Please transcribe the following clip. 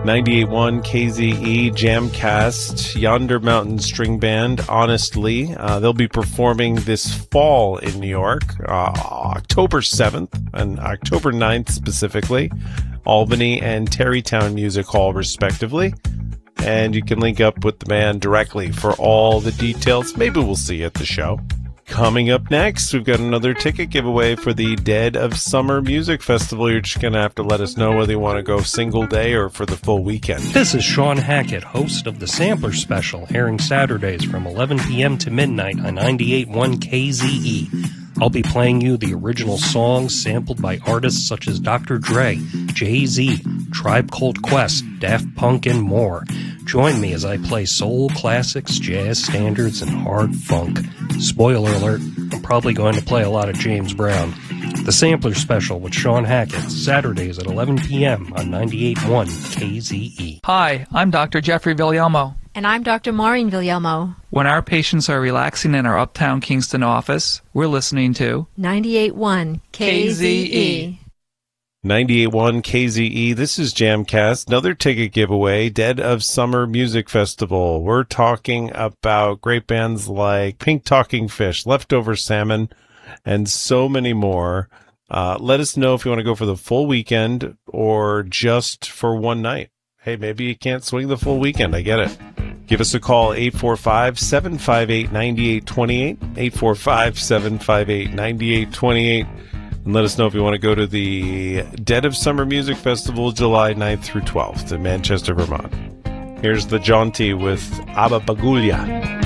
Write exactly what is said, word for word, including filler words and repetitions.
ninety-eight point one K Z E, Jamcast, Yonder Mountain String Band, Honestly. Uh, they'll be performing this fall in New York, uh, October seventh and October ninth specifically, Albany and Tarrytown Music Hall respectively. And you can link up with the band directly for all the details. Maybe we'll see you at the show. Coming up next, we've got another ticket giveaway for the Dead of Summer Music Festival. You're just going to have to let us know whether you want to go single day or for the full weekend. This is Sean Hackett, host of the Sampler Special, airing Saturdays from eleven p.m. to midnight on ninety-eight point one K Z E. I'll be playing you the original songs sampled by artists such as Doctor Dre, Jay-Z, Tribe Called Quest, Daft Punk, and more. Join me as I play soul classics, jazz standards, and hard funk. Spoiler alert, I'm probably going to play a lot of James Brown. The Sampler Special with Sean Hackett, Saturdays at eleven p.m. on ninety-eight point one K Z E. Hi, I'm Doctor Jeffrey Villalmo. And I'm Doctor Maureen Villalmo. When our patients are relaxing in our Uptown Kingston office, we're listening to ninety-eight point one K Z E. ninety-eight point one K Z E, this is Jamcast, another ticket giveaway, Dead of Summer Music Festival. We're talking about great bands like Pink Talking Fish, Leftover Salmon, and so many more. Uh, let us know if you want to go for the full weekend or just for one night. Hey, maybe you can't swing the full weekend. I get it. Give us a call, eight four five, seven five eight, nine eight two eight, eight four five, seven five eight, nine eight two eight. And let us know if you want to go to the Dead of Summer Music Festival, July ninth through twelfth in Manchester, Vermont. Here's the Jaunty with Abba Bagulya.